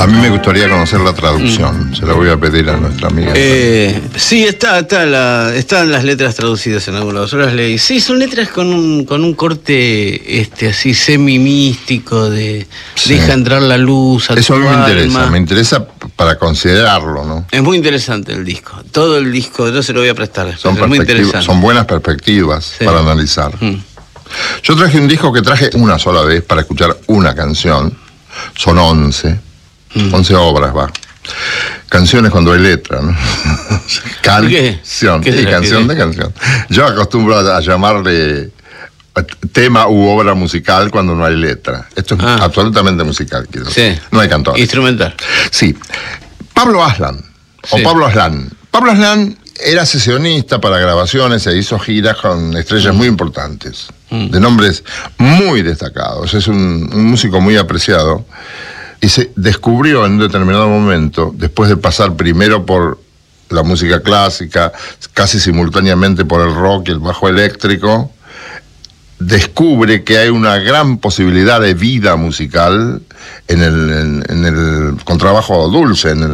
A mí me gustaría conocer la traducción. Se la voy a pedir a nuestra amiga. Sí, están las letras traducidas en algún lado. Yo las leí. Sí, son letras con un corte así semi-místico de deja entrar la luz a Eso tu a mí alma. me interesa para considerarlo, ¿no? Es muy interesante el disco. Todo el disco, yo se lo voy a prestar. Es muy interesante. Son buenas perspectivas para analizar. Yo traje un disco que traje una sola vez para escuchar una canción. Son 11 obras, va. Canciones cuando hay letra, ¿no? Canción. ¿Qué canción de canción. Yo acostumbro a llamarle tema u obra musical cuando no hay letra. Esto es absolutamente musical, quiero decir. No hay cantor. Instrumental. Sí. Pablo Aslan, o Pablo Aslan. Pablo Aslan era sesionista para grabaciones e hizo giras con estrellas muy importantes, de nombres muy destacados. Es un músico muy apreciado. Y se descubrió en un determinado momento, después de pasar primero por la música clásica, casi simultáneamente por el rock y el bajo eléctrico, descubre que hay una gran posibilidad de vida musical en el contrabajo dulce, en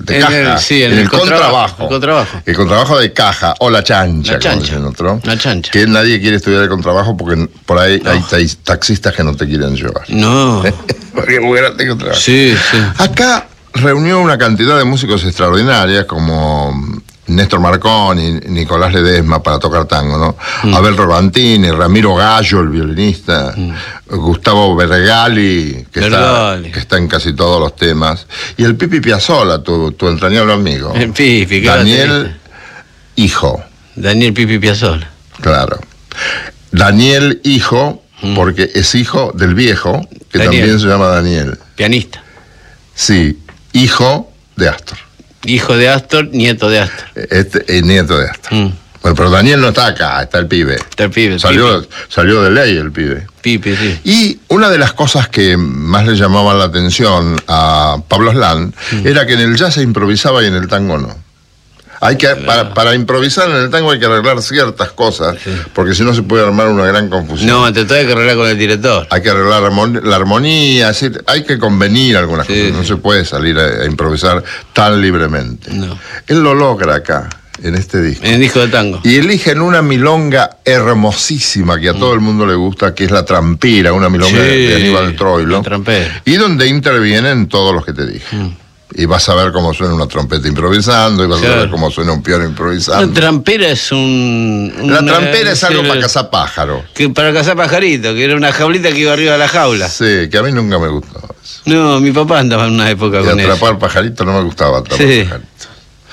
el contrabajo. El contrabajo de caja, o la chancha, como dicen otro. La chancha. Que nadie quiere estudiar el contrabajo porque por ahí hay taxistas que no te quieren llevar. No. Porque muy grande contrabajo. Sí. Acá reunió una cantidad de músicos extraordinarias como Néstor Marconi, Nicolás Ledesma para tocar tango, ¿no? Abel Robantini, Ramiro Gallo, el violinista, Gustavo Vergali, que está en casi todos los temas, y el Pipi Piazzolla, tu entrañable amigo. El Pipi, Daniel Hijo. Daniel Pipi Piazzolla. Claro. Daniel Hijo, porque es hijo del viejo, que Daniel. también se llama Daniel. Pianista. Sí, hijo de Astor. Hijo de Astor, nieto de Astor. Nieto de Astor. Bueno, pero Daniel no está acá, está el pibe. Está el pibe. Salió de ley el pibe. Pipe, sí. Y una de las cosas que más le llamaban la atención a Pablo Aslan era que en el jazz se improvisaba y en el tango no. Para improvisar en el tango hay que arreglar ciertas cosas, porque si no se puede armar una gran confusión. No, te tengo que arreglar con el director. Hay que arreglar la armonía, es decir, hay que convenir algunas cosas. No se puede salir a improvisar tan libremente. No. Él lo logra acá, en este disco. En el disco de tango. Y eligen una milonga hermosísima que a todo el mundo le gusta, que es La Trampera, una milonga de Aníbal Troilo. La Trampera. Y donde intervienen todos los que te dije. Y vas a ver cómo suena una trompeta improvisando, y vas a ver cómo suena un piano improvisando. La trampera es La trampera es algo para cazar pájaros. Para cazar pajaritos, que era una jaulita que iba arriba de la jaula. Sí, que a mí nunca me gustó eso. No, mi papá andaba en una época con eso. Atrapar pajaritos no me gustaba atrapar pajaritos.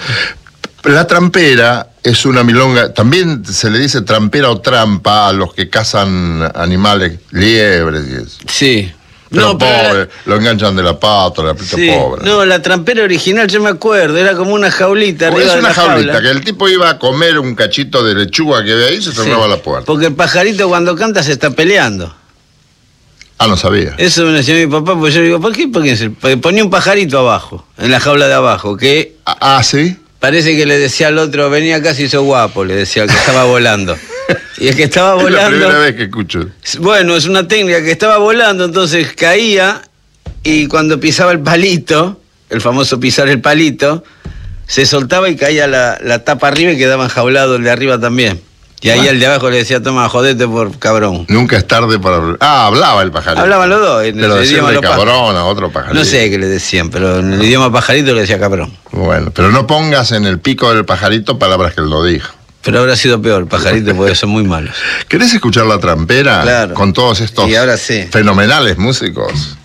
La trampera es una milonga, también se le dice trampera o trampa a los que cazan animales, liebres y eso. Sí. Pero pobre, lo enganchan de la pata, la pita pobre. No, la trampera original, yo me acuerdo, era como una jaulita arriba de la jaula. Es una jaulita, que el tipo iba a comer un cachito de lechuga que ve ahí y se cerraba la puerta. Porque el pajarito cuando canta se está peleando. Ah, no sabía. Eso me decía mi papá, pues yo digo, ¿por qué? Porque ponía un pajarito abajo, en la jaula de abajo, que... ¿sí? Parece que le decía al otro, venía acá si sos guapo, le decía al que estaba volando. Y el que estaba volando... Es la primera vez que escucho. Bueno, es una técnica que estaba volando, entonces caía y cuando pisaba el palito, el famoso pisar el palito, se soltaba y caía la tapa arriba y quedaba enjaulado el de arriba también. Y ahí el de abajo le decía, toma, jodete por cabrón. Nunca es tarde para... hablaba el pajarito. Hablaban los dos. Pero decían cabrón a otro pajarito. No sé qué le decían, pero en el idioma pajarito le decía cabrón. Bueno, pero no pongas en el pico del pajarito palabras que él lo dijo. Pero habrá sido peor, pajarito, porque son muy malos. ¿Querés escuchar La Trampera? Claro. Con todos estos y ahora sí. fenomenales músicos.